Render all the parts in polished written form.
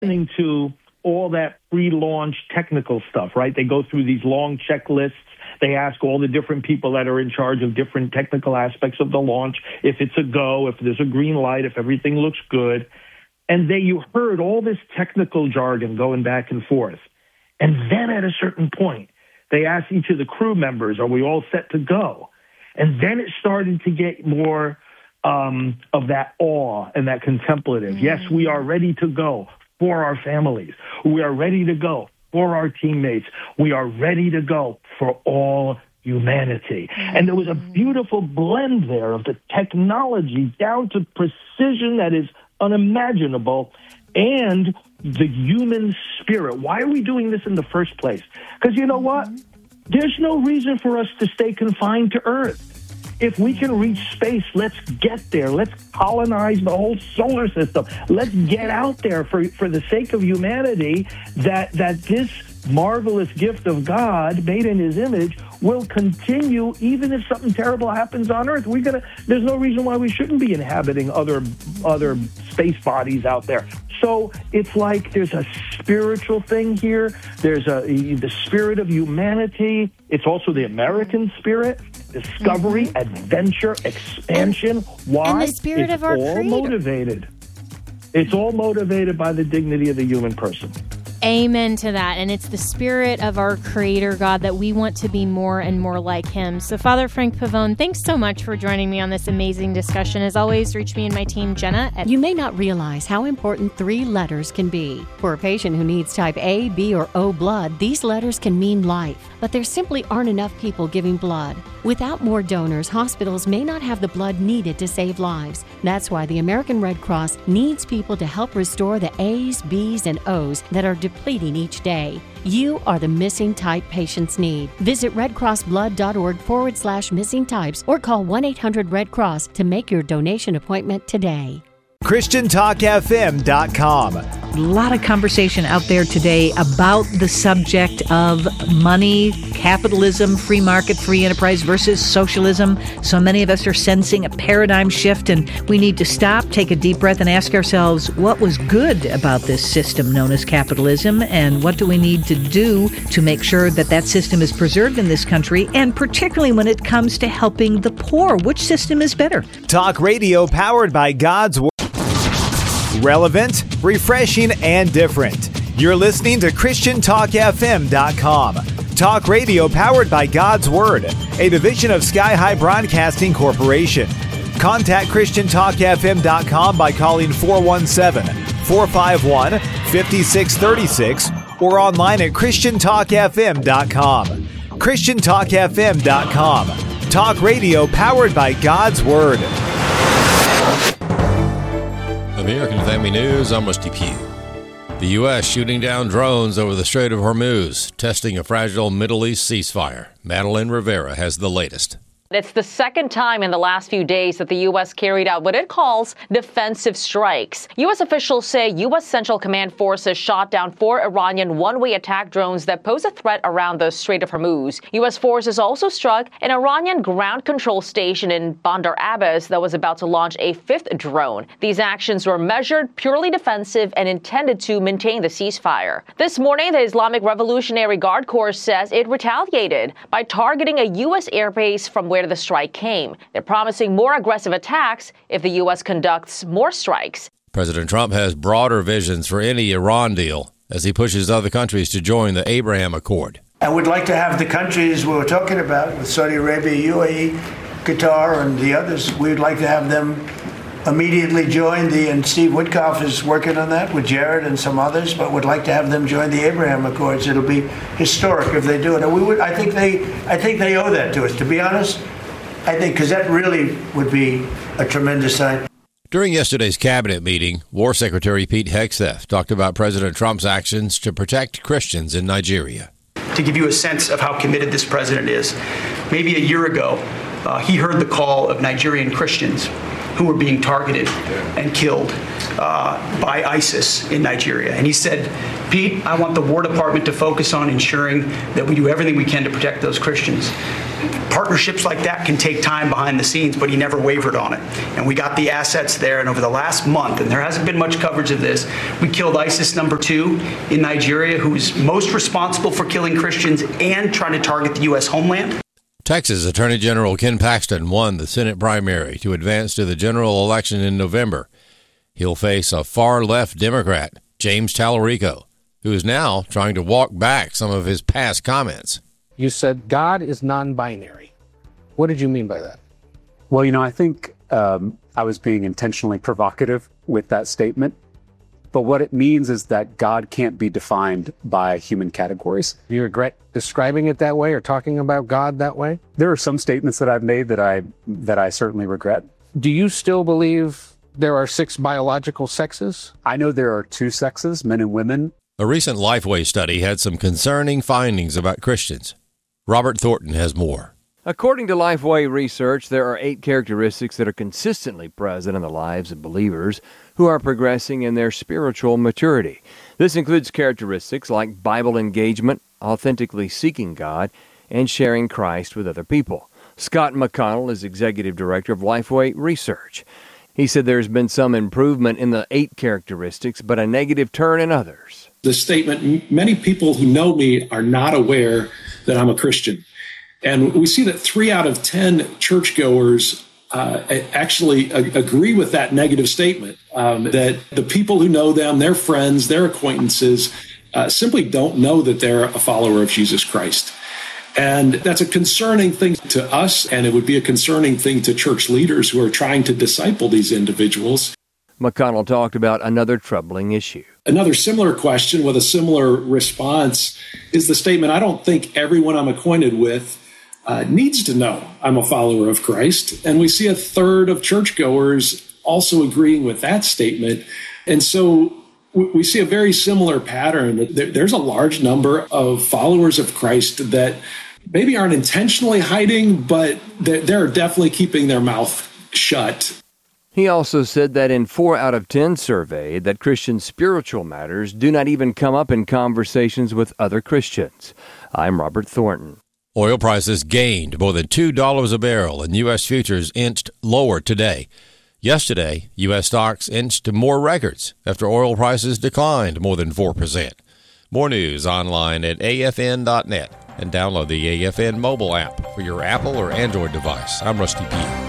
listening to all that pre-launch technical stuff, right? They go through these long checklists. They ask all the different people that are in charge of different technical aspects of the launch if it's a go, if there's a green light, if everything looks good. And you heard all this technical jargon going back and forth. And then at a certain point, they asked each of the crew members, are we all set to go? And then it started to get more of that awe and that contemplative. Yes, we are ready to go for our families. We are ready to go for our teammates. We are ready to go for all humanity. And there was a beautiful blend there of the technology down to precision that is unimaginable and the human spirit. Why are we doing this in the first place? Because you know what? There's no reason for us to stay confined to Earth. If we can reach space, let's get there. Let's colonize the whole solar system. Let's get out there for the sake of humanity, that this marvelous gift of God made in his image will continue even if something terrible happens on Earth. There's no reason why we shouldn't be inhabiting other space bodies out there. So it's like there's a spiritual thing here. There's the spirit of humanity. It's also the American spirit, discovery, adventure, expansion. Why? And the spirit of our Creator. It's all motivated by the dignity of the human person. Amen to that. And it's the spirit of our Creator, God, that we want to be more and more like him. So, Father Frank Pavone, thanks so much for joining me on this amazing discussion. As always, reach me and my team, Jenna. You may not realize how important 3 letters can be. For a patient who needs type A, B, or O blood, these letters can mean life. But there simply aren't enough people giving blood. Without more donors, hospitals may not have the blood needed to save lives. That's why the American Red Cross needs people to help restore the A's, B's, and O's that are depleting each day. You are the missing type patients need. Visit redcrossblood.org/missing types or call 1-800-RED-CROSS to make your donation appointment today. ChristianTalkFM.com. A lot of conversation out there today about the subject of money, capitalism, free market, free enterprise versus socialism. So many of us are sensing a paradigm shift, and we need to stop, take a deep breath, and ask ourselves, what was good about this system known as capitalism, and what do we need to do to make sure that that system is preserved in this country, and particularly when it comes to helping the poor, which system is better? Talk radio powered by God's Word. Relevant, refreshing, and different. You're listening to ChristianTalkFM.com. Talk radio powered by God's Word, a division of Sky High Broadcasting Corporation. Contact ChristianTalkFM.com by calling 417-451-5636 or online at ChristianTalkFM.com. ChristianTalkFM.com. Talk radio powered by God's Word. American Family News, I'm Rusty Pugh. The U.S. shooting down drones over the Strait of Hormuz, testing a fragile Middle East ceasefire. Madeline Rivera has the latest. It's the second time in the last few days that the U.S. carried out what it calls defensive strikes. U.S. officials say U.S. Central Command forces shot down 4 Iranian one-way attack drones that pose a threat around the Strait of Hormuz. U.S. forces also struck an Iranian ground control station in Bandar Abbas that was about to launch a 5th drone. These actions were measured, purely defensive, and intended to maintain the ceasefire. This morning, the Islamic Revolutionary Guard Corps says it retaliated by targeting a U.S. airbase from where the strike came. They're promising more aggressive attacks if the U.S. conducts more strikes. President Trump has broader visions for any Iran deal as he pushes other countries to join the Abraham Accord. I would like to have the countries we were talking about with Saudi Arabia, UAE, Qatar, and the others, we would like to have them immediately join and Steve Witkoff is working on that with Jared and some others, but would like to have them join the Abraham Accords. It'll be historic if they do it. And I think they owe that to us, to be honest. I think, because that really would be a tremendous sign. During yesterday's cabinet meeting, War Secretary Pete Hegseth talked about President Trump's actions to protect Christians in Nigeria. To give you a sense of how committed this president is, maybe a year ago, he heard the call of Nigerian Christians who were being targeted and killed by ISIS in Nigeria. And he said, Pete, I want the War Department to focus on ensuring that we do everything we can to protect those Christians. Partnerships like that can take time behind the scenes, but he never wavered on it. And we got the assets there. And over the last month, and there hasn't been much coverage of this, we killed ISIS number 2 in Nigeria, who is most responsible for killing Christians and trying to target the U.S. homeland. Texas Attorney General Ken Paxton won the Senate primary to advance to the general election in November. He'll face a far-left Democrat, James Tallarico, who is now trying to walk back some of his past comments. You said God is non-binary. What did you mean by that? Well, I think I was being intentionally provocative with that statement. But what it means is that God can't be defined by human categories. Do you regret describing it that way or talking about God that way? There are some statements that I've made that I certainly regret. Do you still believe there are 6 biological sexes? I know there are 2 sexes, men and women. A recent Lifeway study had some concerning findings about Christians. Robert Thornton has more. According to Lifeway research, there are 8 characteristics that are consistently present in the lives of believers who are progressing in their spiritual maturity. This includes characteristics like Bible engagement, authentically seeking God, and sharing Christ with other people. Scott McConnell is executive director of Lifeway Research. He said there's been some improvement in the 8 characteristics, but a negative turn in others. The statement, many people who know me are not aware that I'm a Christian. And we see that 3 out of 10 churchgoers actually agree with that negative statement, that the people who know them, their friends, their acquaintances, simply don't know that they're a follower of Jesus Christ. And that's a concerning thing to us, and it would be a concerning thing to church leaders who are trying to disciple these individuals. McConnell talked about another troubling issue. Another similar question with a similar response is the statement, I don't think everyone I'm acquainted with needs to know I'm a follower of Christ. And we see a third of churchgoers also agreeing with that statement. And so we see a very similar pattern. There's a large number of followers of Christ that maybe aren't intentionally hiding, but they're definitely keeping their mouth shut. He also said that in 4 out of 10 surveyed that Christian spiritual matters do not even come up in conversations with other Christians. I'm Robert Thornton. Oil prices gained more than $2 a barrel, and U.S. futures inched lower today. Yesterday, U.S. stocks inched to more records after oil prices declined more than 4%. More news online at afn.net and download the AFN mobile app for your Apple or Android device. I'm Rusty Pugh.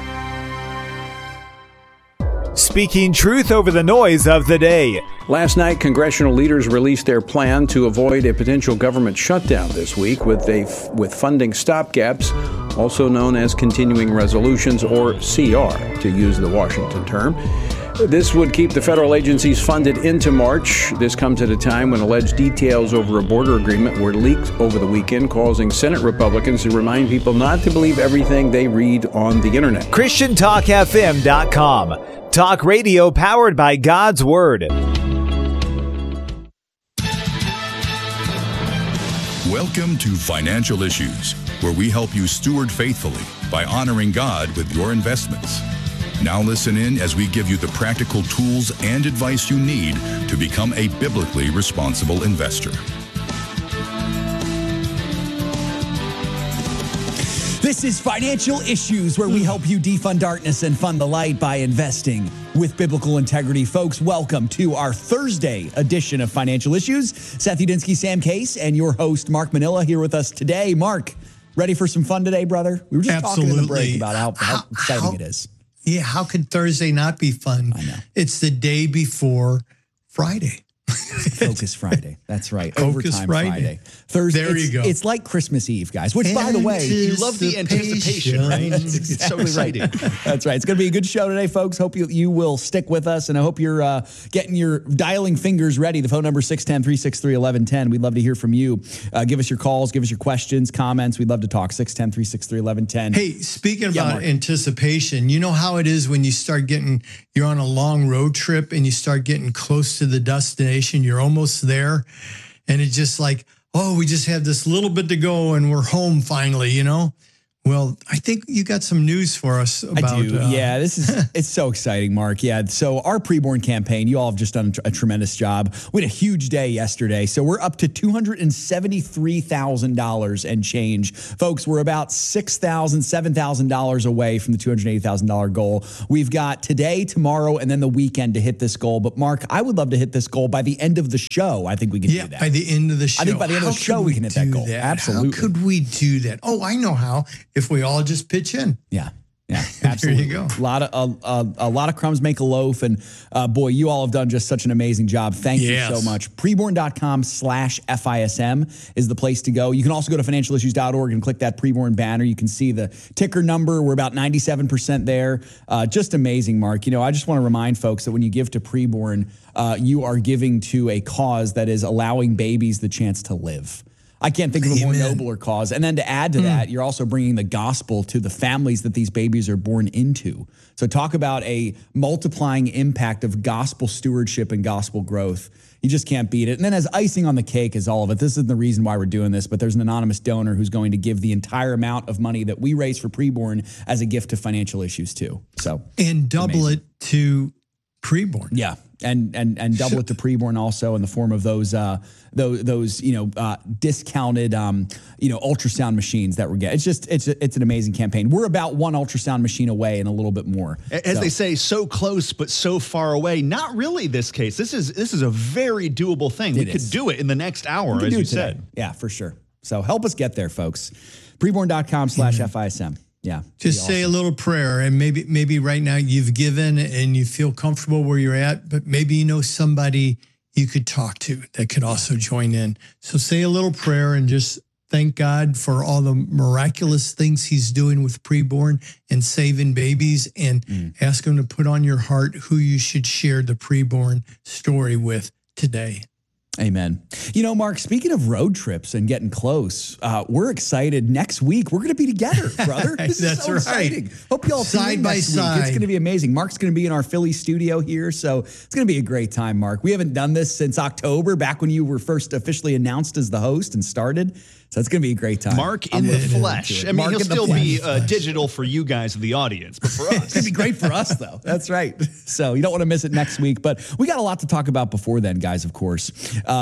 Speaking truth over the noise of the day. Last night, congressional leaders released their plan to avoid a potential government shutdown this week with funding stopgaps, also known as continuing resolutions, or CR, to use the Washington term. This would keep the federal agencies funded into March. This comes at a time when alleged details over a border agreement were leaked over the weekend, causing Senate Republicans to remind people not to believe everything they read on the internet. ChristianTalkFM.com. Talk radio powered by God's Word. Welcome to Financial Issues, where we help you steward faithfully by honoring God with your investments. Now listen in as we give you the practical tools and advice you need to become a biblically responsible investor. This is Financial Issues, where we help you defund darkness and fund the light by investing with biblical integrity. Folks, welcome to our Thursday edition of Financial Issues. Seth Udinsky, Sam Case, and your host, Mark Manila, here with us today. Mark, ready for some fun today, brother? We were just talking in the break about how exciting it is. Yeah, how could Thursday not be fun? I know. It's the day before Friday. Focus Friday. That's right. Focus Overtime Friday. Thursday. There you go. It's like Christmas Eve, guys, which, by the way, you love the anticipation, right? It's so exciting. Right. That's right. It's going to be a good show today, folks. Hope you will stick with us, and I hope you're getting your dialing fingers ready. The phone number is 610-363-1110. We'd love to hear from you. Give us your calls. Give us your questions, comments. We'd love to talk. 610-363-1110. Hey, speaking about anticipation, you know how it is when you start you're on a long road trip and you start getting close to the destination. You're almost there, and it's just like, oh, we just have this little bit to go and we're home finally, you know? Well, I think you got some news for us about. I do. Yeah, it's so exciting, Mark. Yeah. So our preborn campaign, you all have just done a tremendous job. We had a huge day yesterday. So we're up to $273,000 and change. Folks, we're about $6,000, $7,000 away from the $280,000 goal. We've got today, tomorrow, and then the weekend to hit this goal. But Mark, I would love to hit this goal by the end of the show. I think we can do that. By the end of the show. I think by the end of the show, we can hit that goal. How Absolutely. could we do that? Oh, I know how. If we all just pitch in. Yeah, absolutely. There you go. A lot of crumbs make a loaf, and boy, you all have done just such an amazing job. Thank you so much. Preborn.com/FISM is the place to go. You can also go to financialissues.org and click that preborn banner. You can see the ticker number. We're about 97% there. Just amazing, Mark. You know, I just want to remind folks that when you give to preborn, you are giving to a cause that is allowing babies the chance to live. I can't think of a more nobler cause. And then to add to that, you're also bringing the gospel to the families that these babies are born into. So talk about a multiplying impact of gospel stewardship and gospel growth. You just can't beat it. And then as icing on the cake is all of it. This isn't the reason why we're doing this, but there's an anonymous donor who's going to give the entire amount of money that we raise for preborn as a gift to Financial Issues too. So and double it to preborn. Yeah. And double it to preborn also in the form of those discounted ultrasound machines that we're getting. It's an amazing campaign. We're about one ultrasound machine away and a little bit more. As they say, so close but so far away. Not really this case. This is a very doable thing. We could do it in the next hour, as you said. Yeah, for sure. So help us get there, folks. Preborn.com/FISM. Yeah. Just say a little prayer, and maybe right now you've given and you feel comfortable where you're at, but maybe you know somebody you could talk to that could also join in. So say a little prayer and just thank God for all the miraculous things he's doing with preborn and saving babies, and ask him to put on your heart who you should share the preborn story with today. Amen. You know, Mark, speaking of road trips and getting close, we're excited. Next week, we're going to be together, brother. This is so exciting. Hope you all side by side. It's going to be amazing. Mark's going to be in our Philly studio here, so it's going to be a great time, Mark. We haven't done this since October, back when you were first officially announced as the host and started. So it's going to be a great time. Mark in the flesh. I mean, he'll still be digital for you guys in the audience, but for us. It's going to be great for us, though. That's right. So you don't want to miss it next week. But we got a lot to talk about before then, guys, of course.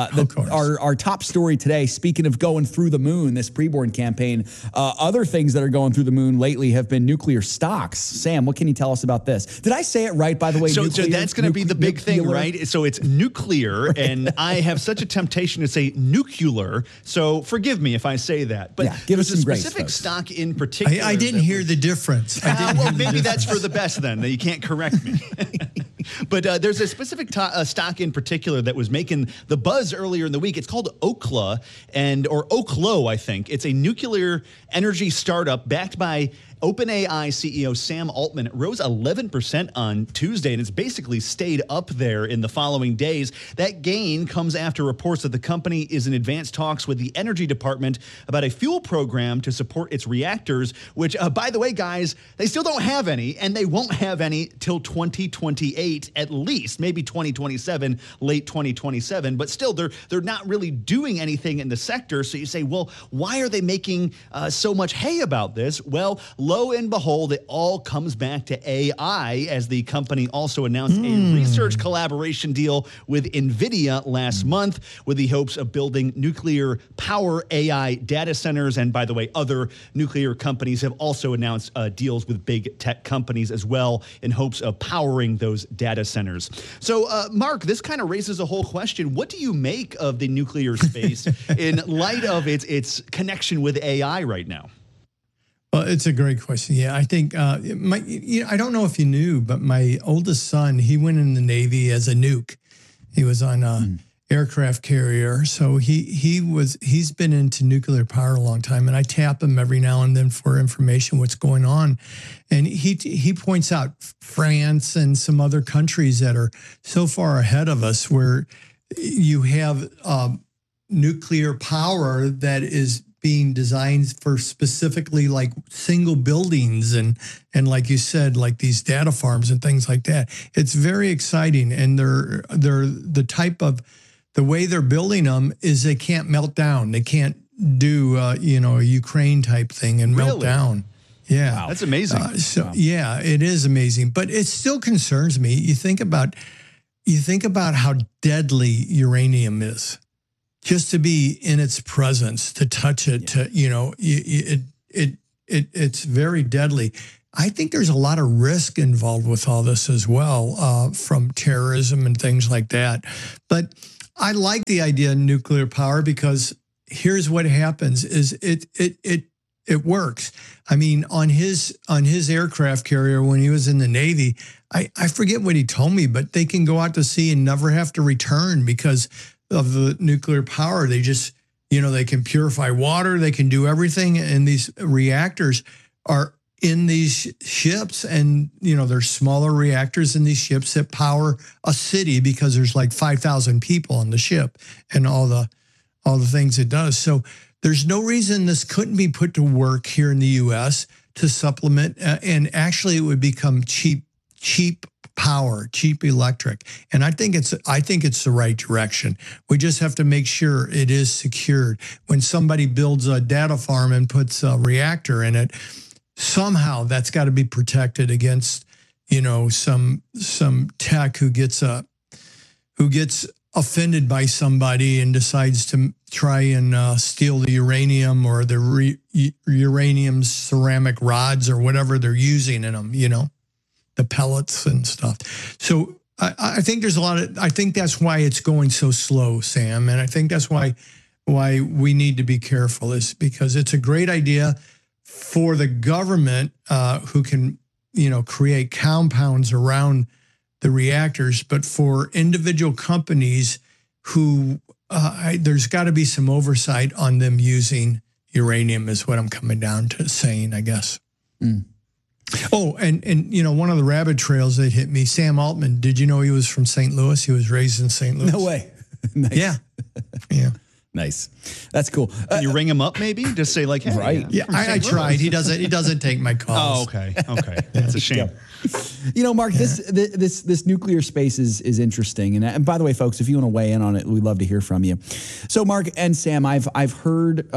Our top story today, speaking of going through the moon, this preborn campaign, other things that are going through the moon lately have been nuclear stocks. Sam, what can you tell us about this? Did I say it right, by the way? So that's going to be the big thing, right? So it's nuclear, and I have such a temptation to say nuclear. So forgive me if I say that, but give us a specific stock in particular. I didn't hear the difference. Well, maybe that's for the best then. You can't correct me. But there's a specific stock in particular that was making the buzz earlier in the week. It's called Oklo, or Oklo, I think. It's a nuclear energy startup backed by OpenAI CEO Sam Altman. It rose 11% on Tuesday, and it's basically stayed up there in the following days. That gain comes after reports that the company is in advanced talks with the Energy Department about a fuel program to support its reactors, which, by the way, guys, they still don't have any, and they won't have any till 2028 at least, maybe 2027, late 2027. But still, they're not really doing anything in the sector. So you say, well, why are they making so much hay about this? Well, lo and behold, it all comes back to AI, as the company also announced a research collaboration deal with NVIDIA last month with the hopes of building nuclear power AI data centers. And by the way, other nuclear companies have also announced deals with big tech companies as well in hopes of powering those data centers. So, Mark, this kind of raises a whole question. What do you make of the nuclear space in light of its connection with AI right now? Well, it's a great question. Yeah, I think I don't know if you knew, but my oldest son, he went in the Navy as a nuke. He was on a aircraft carrier, so he's been into nuclear power a long time. And I tap him every now and then for information, what's going on, and he points out France and some other countries that are so far ahead of us, where you have nuclear power that is being designed for specifically like single buildings and like you said, like these data farms and things like that. It's very exciting, and they're the type of, the way they're building them is they can't melt down. They can't do, a Ukraine type thing and melt down. Yeah. Wow. That's amazing. Yeah, it is amazing. But it still concerns me. You think about how deadly uranium is. Just to be in its presence, to touch it, it's very deadly. I think there's a lot of risk involved with all this as well, from terrorism and things like that. But I like the idea of nuclear power because here's what happens: is it works. I mean, on his aircraft carrier when he was in the Navy, I forget what he told me, but they can go out to sea and never have to return because of the nuclear power. They just, they can purify water, they can do everything, and these reactors are in these ships, and there's smaller reactors in these ships that power a city because there's like 5,000 people on the ship and all the things it does. So there's no reason this couldn't be put to work here in the U.S. to supplement, and actually it would become cheap power, cheap electric. And I think it's the right direction. We just have to make sure it is secured. When somebody builds a data farm and puts a reactor in it, somehow that's got to be protected against, some tech who gets offended by somebody and decides to try and steal the uranium or the uranium ceramic rods or whatever they're using in them, the pellets and stuff. So I think there's I think that's why it's going so slow, Sam. And I think that's why we need to be careful, is because it's a great idea for the government who can, create compounds around the reactors, but for individual companies who there's got to be some oversight on them using uranium is what I'm coming down to saying, I guess. Mm. Oh, and one of the rabbit trails that hit me, Sam Altman, did you know he was from St. Louis? He was raised in St. Louis. No way. Nice. Yeah. Nice. That's cool. Can you ring him up maybe? Just say like, hey. Right. Yeah, I tried. He doesn't take my calls. Oh, okay. That's a shame. Mark, this nuclear space is interesting. And by the way, folks, if you want to weigh in on it, we'd love to hear from you. So, Mark and Sam, I've heard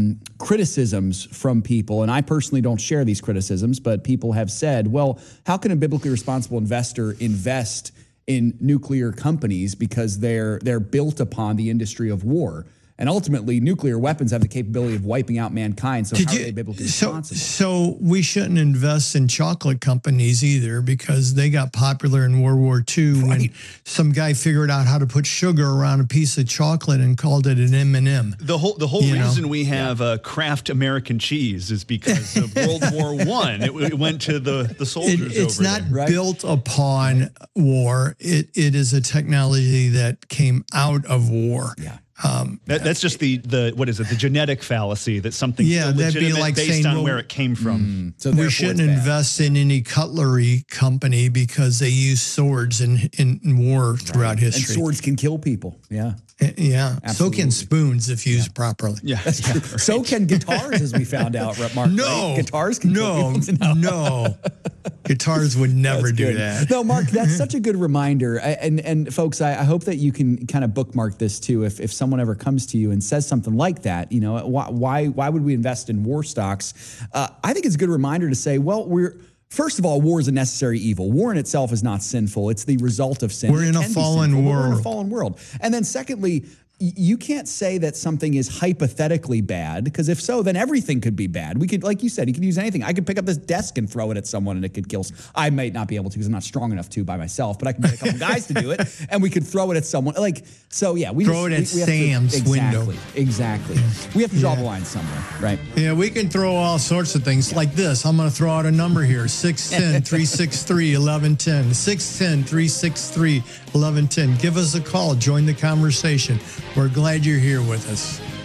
criticisms from people, and I personally don't share these criticisms, but people have said, well, how can a biblically responsible investor invest in nuclear companies because they're built upon the industry of war? And ultimately, nuclear weapons have the capability of wiping out mankind. So how are they biblically responsible? So we shouldn't invest in chocolate companies either, because they got popular in World War II when some guy figured out how to put sugar around a piece of chocolate and called it an M&M. The whole reason we have Kraft American cheese is because of World War I. It went to the soldiers. It's not built upon war. It is a technology that came out of war. Yeah. That's just the what is it? The genetic fallacy that something that'd be like based saying, on where it came from. So we shouldn't invest in any cutlery company because they use swords in war throughout history. And swords can kill people. Yeah. Yeah. Absolutely. So can spoons if used properly. Yeah. That's true. So can guitars, as we found out, Mark. No. Right? Guitars can kill people. No. Guitars would never do that. No, Mark, that's such a good reminder. And folks, I hope that you can kind of bookmark this too. If someone ever comes to you and says something like that, why would we invest in war stocks? I think it's a good reminder to say, well, first of all, war is a necessary evil. War in itself is not sinful. It's the result of sin. We're in a fallen world. We're in a fallen world. And then secondly, you can't say that something is hypothetically bad, because if so, then everything could be bad. We could, like you said, you could use anything. I could pick up this desk and throw it at someone and it could kill. I might not be able to because I'm not strong enough to by myself, but I can get a couple guys to do it, and we could throw it at someone. We throw it at Sam's window. Exactly. We have to draw the line somewhere, right? Yeah, we can throw all sorts of things like this. I'm going to throw out a number here: 610-363-1110. 610-363-1110. Give us a call. Join the conversation. We're glad you're here with us.